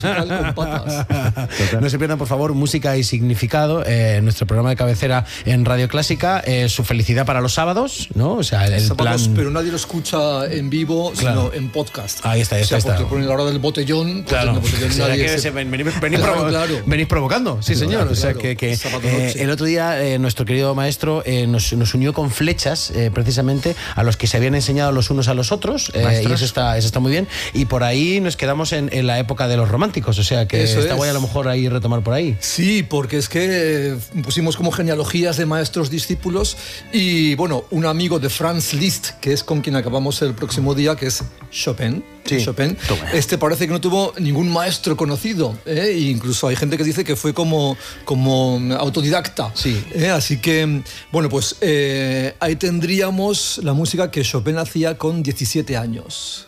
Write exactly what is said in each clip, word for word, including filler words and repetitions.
con patas. No se pierdan, por favor, Música y Significado, eh, nuestro programa de cabecera en Radio Clásica. Eh, su felicidad para los sábados, ¿no? O sea, el, el sábados, plan... pero nadie lo escucha en vivo, Claro. sino en podcast. Ahí está, ahí está. O sea, está. porque ponen la hora del botellón, pues Claro, en el botellón o sea, nadie que se- se- ven- venís, venís Claro, provo- claro. venís provocando, sí señor. Claro, O sea, claro. que, que, Sábado eh, noche. el otro día eh, nuestro querido maestro eh, nos, nos unió con flechas, eh, precisamente a los que se habían enseñado los unos a los otros, eh, y eso está, eso está muy bien. Y por ahí nos quedamos en, en la época de los románticos, o sea que Eso está es. guay a lo mejor ahí retomar por ahí. Sí, porque es que eh, pusimos como genealogías de maestros discípulos y, bueno, un amigo de Franz Liszt, que es con quien acabamos el próximo día, que es Chopin. Sí. Chopin. Toma. Este parece que no tuvo ningún maestro conocido, ¿eh? E incluso hay gente que dice que fue como, como autodidacta. Sí. ¿eh? Así que, bueno, pues eh, ahí tendríamos la música que Chopin hacía con diecisiete años.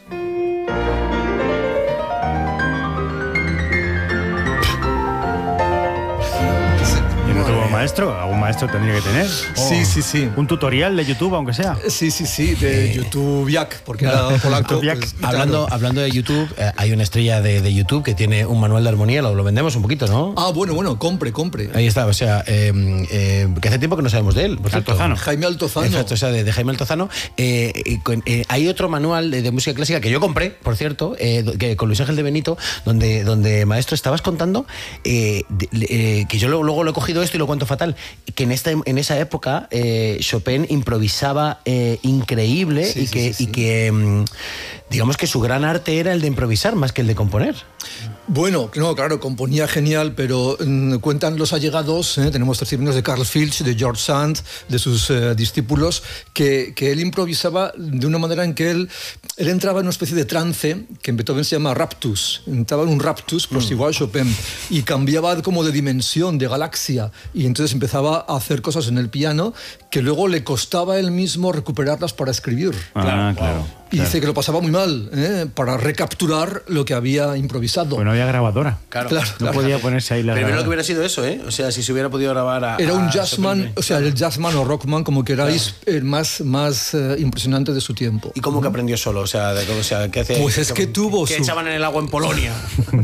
¿Y no tuvo maestro? ¿Algún maestro tendría que tener? Sí, sí, sí. Un tutorial de YouTube, aunque sea. Sí, sí, sí, de YouTube Yak, porque era polaco. YouTube Yak. pues, Hablando, claro. hablando de YouTube, eh, hay una estrella de, de YouTube que tiene un manual de armonía, lo, lo vendemos un poquito, ¿no? Ah, bueno, bueno, compre, compre. Ahí está, o sea, eh, eh, que hace tiempo que no sabemos de él, por cierto. Altozano. Jaime Altozano. Exacto, o sea, de, de Jaime Altozano. Eh, eh, con- eh, hay otro manual de, de música clásica que yo compré, por cierto, eh, do- que, con Luis Ángel de Benito, donde, donde maestro, estabas contando, eh, de- eh, que yo luego, luego lo he cogido esto y lo cuento fatal, que en, esta, en esa época eh, Chopin improvisaba eh, increíble Sí, y sí, que, sí, sí. y que mm, digamos que su gran arte era el de improvisar más que el de componer. Bueno, no, claro, componía genial, pero mm, cuentan los allegados, ¿eh? Tenemos testimonios de Carl Filch, de George Sand, de sus eh, discípulos, que, que él improvisaba de una manera en que él, él entraba en una especie de trance, que en Beethoven se llama raptus, entraba en un raptus, pues igual Chopin, y cambiaba como de dimensión, de galaxia, y entonces empezaba a hacer cosas en el piano que luego le costaba a él mismo recuperarlas para escribir. Ah, claro. Y dice que lo pasaba muy mal, ¿eh? Para recapturar lo que había improvisado. Pues no había grabadora. Claro. Claro, No claro. podía ponerse ahí la Primero que grabadora. hubiera sido eso, ¿eh? O sea, si se hubiera podido grabar a... Era un a jazzman, Chopin. o sea, el jazzman o rockman, como queráis, el más, más eh, impresionante de su tiempo. ¿Y cómo que aprendió solo? O sea, de, o sea ¿qué hacía? Pues es que tuvo ¿Qué su- echaban en el agua en Polonia?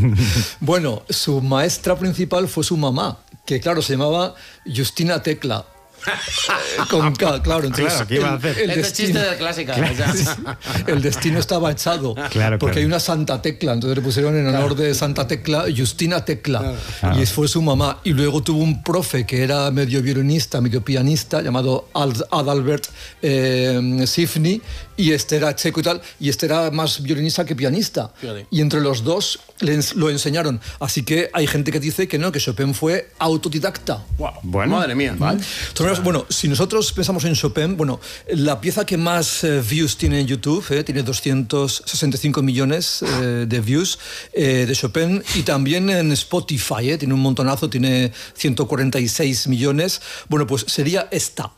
Bueno, su maestra principal fue su mamá, que claro, se llamaba Justina Tecla. Eh, Con K, claro. Entonces, Claro, ¿qué iba a hacer? El, Este destino, chiste de clásica. o sea. sí, el destino estaba echado. Claro, porque claro. hay una Santa Tecla, entonces le pusieron en honor de Santa Tecla Justina Tecla. Claro. Y fue su mamá. Y luego tuvo un profe que era medio violinista, medio pianista, llamado Ad- Adalbert eh, Sifny, y este era checo y tal, y este era más violinista que pianista. Fíjate. Y entre los dos le ens- lo enseñaron. Así que hay gente que dice que no, que Chopin fue autodidacta. Bueno. Madre mía. ¿vale? Entonces, bueno, si nosotros pensamos en Chopin, bueno, la pieza que más eh, views tiene en YouTube, eh, tiene doscientos sesenta y cinco millones eh, de views eh, de Chopin, y también en Spotify, eh, tiene un montonazo, tiene ciento cuarenta y seis millones. Bueno, pues sería esta.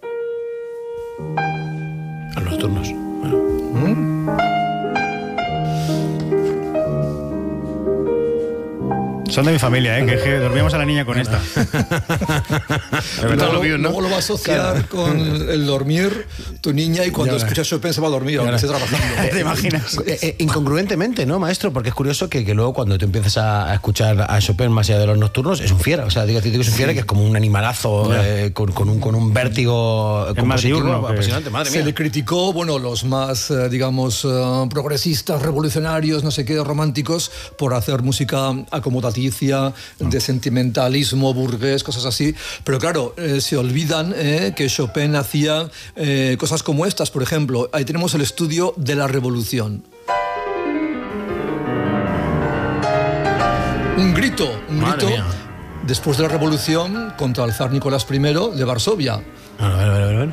A los turnos. Bueno. Son de mi familia, ¿eh? Que, que dormíamos a la niña con esta. De verdad. Luego, lo vio, ¿no? luego lo va a asociar con el dormir tu niña, y cuando Ya, escucha Chopin se va a dormir, aunque esté trabajando. ¿Te imaginas? Eh, eh, incongruentemente, ¿no, maestro? Porque es curioso que, que luego cuando tú empiezas a, a escuchar a Chopin más allá de los nocturnos, es un fiera. O sea, digo, digo que es un fiera que es como un animalazo eh, con, con, un, con un vértigo Es más compositivo diurno que- apasionante. Madre Se mía. le criticó, bueno, los más, eh, digamos, eh, progresistas, revolucionarios, no sé qué, románticos, por hacer música acomodaticia, de sentimentalismo burgués, cosas así. Pero claro, eh, se olvidan eh, que Chopin hacía eh, cosas como estas. Por ejemplo, ahí tenemos el estudio de la Revolución. Un grito, un Madre grito mía. después de la Revolución contra el zar Nicolás primero de Varsovia. A ver, a ver, a ver, a ver.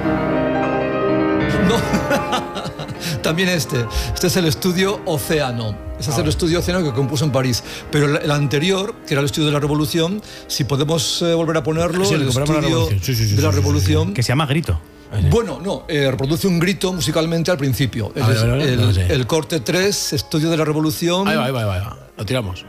No. También este. Este es el estudio Océano. Ese es el estudio Océano que compuso en París. Pero el, el anterior, que era el estudio de la Revolución, si podemos eh, volver a ponerlo, Sí, el recuperamos la estudio Revolución. Sí, sí, sí, de la sí, sí, sí, Revolución. Que se llama Grito. Bueno, no, eh, reproduce un grito musicalmente al principio. A ver, Es a ver, a ver, el, no sé. el corte tres, estudio de la Revolución. Ahí va, ahí va, ahí va, ahí va. Lo tiramos.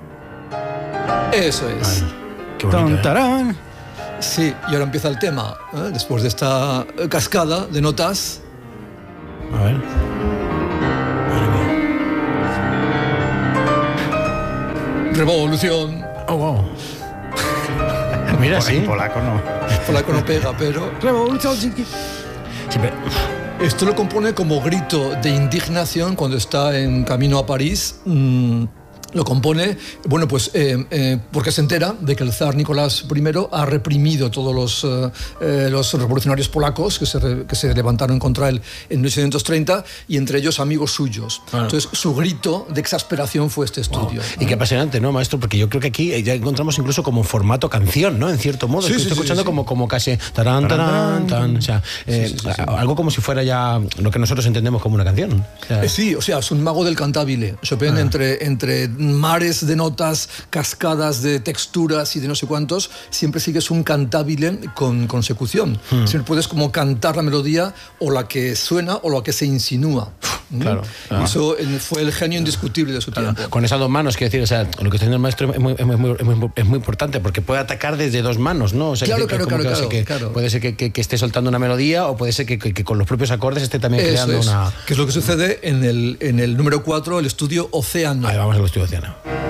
Eso es. Qué bonito, Tan, ¿eh? tarán. Sí, y ahora empieza el tema. ¿eh? Después de esta eh, cascada de notas. A ver. Madre mía. Revolución. Oh, wow. Mira, sí. En polaco no. Polaco no pega, pero... Revolución. Siempre. Esto lo compone como grito de indignación cuando está en camino a París. Mmm, lo compone, bueno, pues eh, eh, porque se entera de que el zar Nicolás primero ha reprimido todos los, eh, eh, los revolucionarios polacos que se, re, que se levantaron contra él en mil ochocientos treinta, y entre ellos amigos suyos. Claro. Entonces, su grito de exasperación fue este estudio. Wow. Y qué apasionante, ¿no, maestro? Porque yo creo que aquí ya encontramos incluso como formato canción, ¿no? En cierto modo. Sí, Estoy sí, escuchando sí, como, sí. como casi tarán, tarán, tarán, o sea, eh, sí, sí, sí, sí. algo como si fuera ya lo que nosotros entendemos como una canción. O sea, eh, sí, o sea, es un mago del cantabile. Chopin, ah. entre, entre mares de notas, cascadas de texturas y de no sé cuántos, siempre sigues un cantabile con consecución. Hmm. Siempre puedes como cantar la melodía o la que suena o la que se insinúa. Claro, claro. Eso fue el genio indiscutible de su claro. tiempo. Con esas dos manos, quiero decir, o sea, lo que está haciendo el maestro es muy, es, muy, es, muy, es muy importante porque puede atacar desde dos manos, ¿no? O sea, claro, que, claro, que, claro, que, claro. Puede ser que, que, que esté soltando una melodía o puede ser que, que, que con los propios acordes esté también Eso creando es. una... Que es lo que sucede en el, en el número cuatro, el estudio Océano. Ahí vamos al estudio Océano.